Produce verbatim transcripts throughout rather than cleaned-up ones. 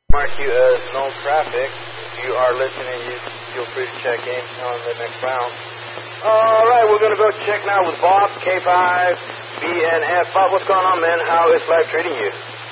Mark you as no traffic. If you are listening, you feel free to check in on the next round. All right, we're going to go check now with Bob, K five, B N F. Bob, what's going on, man? How is life treating you?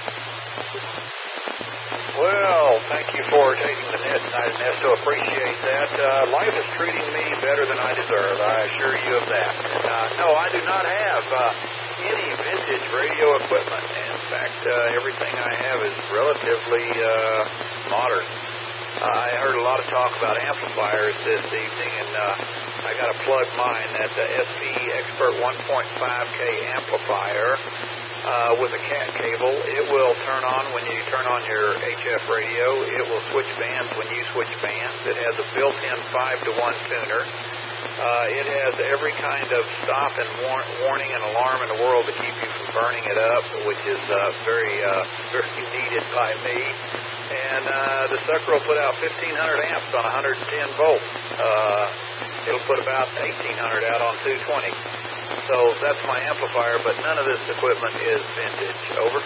Well, thank you for taking the net tonight, Ernesto. Appreciate that. Uh, life is treating me better than I deserve. I assure you of that. And, uh, no, I do not have uh, any vintage radio equipment. In fact, uh, everything I have is relatively uh, modern. Uh, I heard a lot of talk about amplifiers this evening, and uh, I got to plug mine. That the S P Expert one point five K amplifier. Uh, with a cat cable. It will turn on when you turn on your H F radio. It will switch bands when you switch bands. It has a built-in five to one tuner. Uh, it has every kind of stop and war- warning and alarm in the world to keep you from burning it up, which is uh, very, uh, very needed by me. And uh, the sucker will put out fifteen hundred amps on one hundred ten volts. Uh, it'll put about eighteen hundred out on two twenty. So that's my amplifier, but none of this equipment is vintage. Over.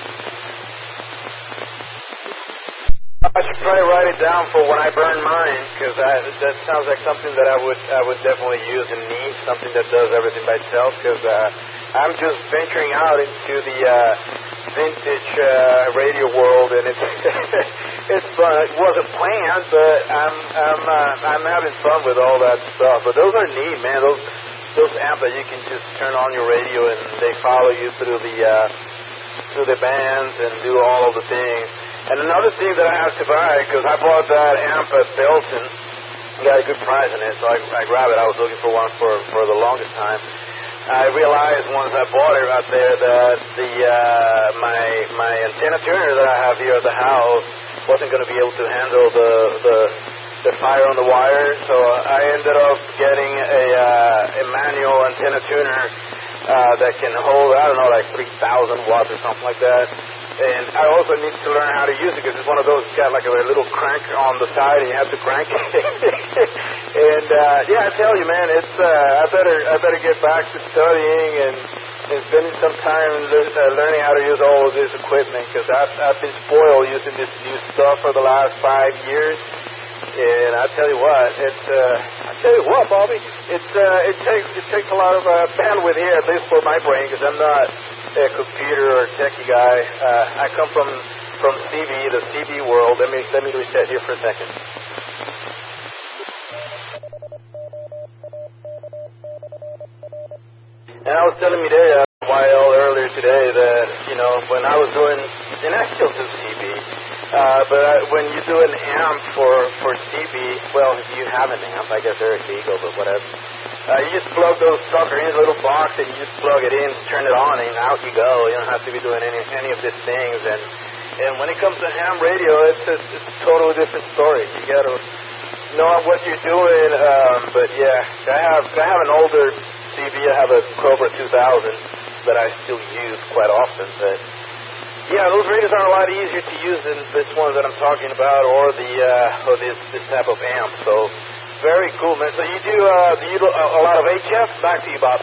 I should probably write it down for when I burn mine, because that sounds like something that I would I would definitely use and need, something that does everything by itself, because uh, I'm just venturing out into the uh, vintage uh, radio world, and it's it's fun. It wasn't planned, but I'm I'm uh, I'm having fun with all that stuff. But those are neat, man. Those Those amps that you can just turn on your radio and they follow you through the uh, through the bands and do all of the things. And another thing that I have to buy, because I bought that amp at Belton, got a good price in it, so I, I grabbed it. I was looking for one for, for the longest time. I realized once I bought it out there that the uh, my my antenna tuner that I have here at the house wasn't going to be able to handle the the the fire on the wire, so I ended up getting a, uh, a manual antenna tuner uh, that can hold, I don't know, like three thousand watts or something like that. And I also need to learn how to use it, because it's one of those, it's got like a little crank on the side, and you have to crank it. And uh, yeah, I tell you, man, it's uh, I better I better get back to studying and, and spending some time le- uh, learning how to use all of this equipment, because I've, I've been spoiled using this new stuff for the last five years. And I tell you what, it's uh, I tell you what, Bobby, it's uh, it takes it takes a lot of uh, bandwidth here, at least for my brain, because I'm not a computer or techie guy. Uh, I come from from C B, the C B world. Let me let me reset here for a second. And I was telling me there, uh, while earlier today, that you know when I was doing, and I still do C B. Uh, but uh, when you do an amp for, for C B, well, if you have an amp, I guess they're illegal, but whatever. Uh, you just plug those suckers in a little box, and you just plug it in, turn it on, and out you go. You don't have to be doing any any of these things. And and when it comes to ham radio, it's a, it's a totally different story. You got to know what you're doing. Um, but yeah, I have I have an older C B. I have a Cobra two thousand that I still use quite often, but. Yeah, those radios are a lot easier to use than this one that I'm talking about, or the uh, or this this type of amp. So very cool, man. So you do uh, do you do a, a lot of H F? Back to you, Bob.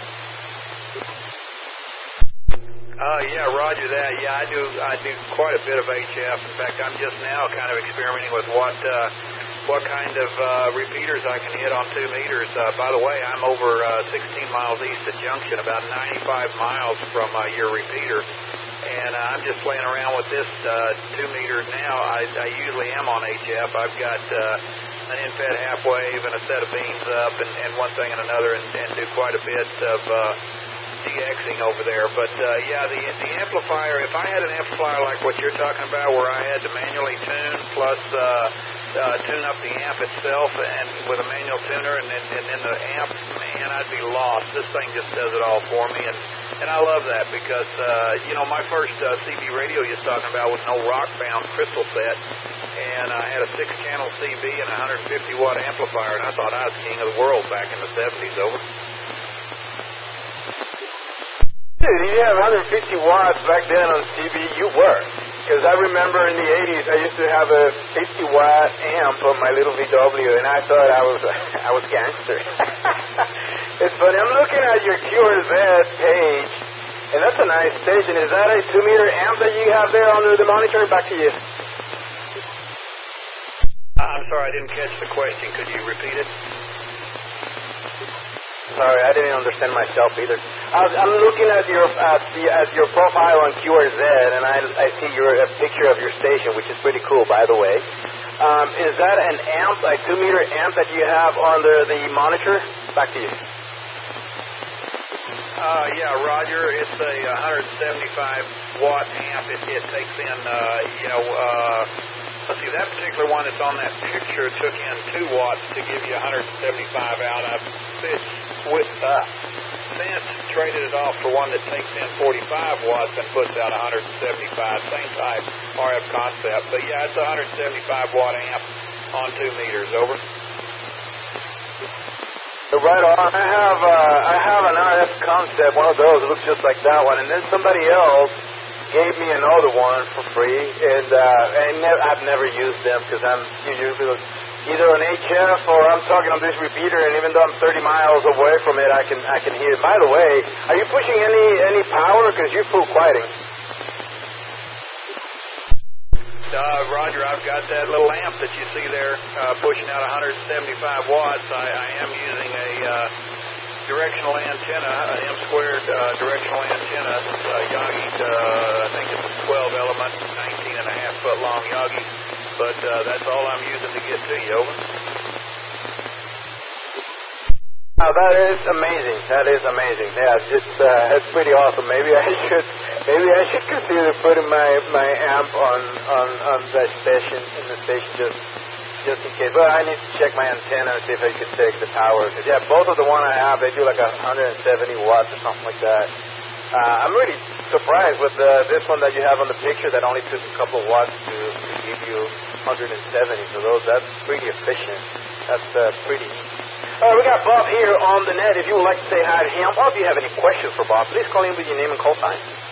Uh, yeah, Roger that. Yeah, I do. I do quite a bit of H F. In fact, I'm just now kind of experimenting with what uh, what kind of uh, repeaters I can hit on two meters. Uh, by the way, I'm over uh, sixteen miles east of Junction, about ninety-five miles from uh, your repeater. And uh, I'm just playing around with this uh, two meter now. I, I usually am on H F. I've got uh, an in-fed half wave and a set of beams up and, and one thing and another, and, and do quite a bit of uh, DXing over there. But uh, yeah, the the amplifier, if I had an amplifier like what you're talking about, where I had to manually tune plus uh, uh, tune up the amp itself and with a manual tuner and then and, and the amp, man, I'd be lost. This thing just does it all for me. And And I love that because, uh, you know, my first uh, C B radio you was talking about was an old rock-bound crystal set, and I had a six-channel C B and a one hundred fifty watt amplifier, and I thought I was king of the world back in the seventies. Over. Dude, you had one hundred fifty watts back then on C B. You were. Because I remember in the eighties, I used to have a fifty watt amp on my little V W, and I thought I was I was gangster. It's funny. I'm looking at your Q R Z page, and that's a nice station. Is that a two meter amp that you have there under the monitor? Back to you. I'm sorry, I didn't catch the question. Could you repeat it? Sorry, I didn't understand myself either. I was, I'm looking at your at, the, at your profile on Q R Z, and I, I see your a picture of your station, which is pretty cool, by the way. Um, is that an amp, like two meter amp that you have under the monitor? Back to you. Uh, yeah, Roger, it's a one seventy-five watt amp. It, it takes in, uh, you know, uh, let's see, that particular one that's on that picture took in two watts to give you one seventy-five out. I've with, uh, since traded it off for one that takes in forty-five watts and puts out one seventy-five. Same type R F concept. But yeah, it's a one seventy-five watt amp on two meters. Over. Right on. I have uh, I have an R F concept, one of those. It looks just like that one. And then somebody else gave me another one for free, and uh, and ne- I've never used them because I'm usually either an H F or I'm talking on this repeater, and even though I'm thirty miles away from it, I can I can hear it. By the way, are you pushing any any power? Because you're full quieting. Uh, Roger, I've got that little amp that you see there uh, pushing out one seventy-five watts. I, I am using a uh, directional antenna, an M squared uh, directional antenna, uh, Yagi, uh, I think it's a twelve element, nineteen and a half foot long Yagi. But uh, that's all I'm using to get to you. Over. Oh, that is amazing. That is amazing. Yeah, it's uh, it's pretty awesome. Maybe I should maybe I should consider putting my, my amp on, on, on that station in the station just just in case. But I need to check my antenna and see if I can take the power. Cause yeah, both of the one I have, they do like one seventy watts or something like that. Uh, I'm really surprised with uh, this one that you have on the picture that only took a couple of watts to, to give you one seventy. So those that's pretty efficient. That's uh, pretty neat. All right, we got Bob here on the net. If you would like to say hi to him, or if you have any questions for Bob, please call in with your name and call sign.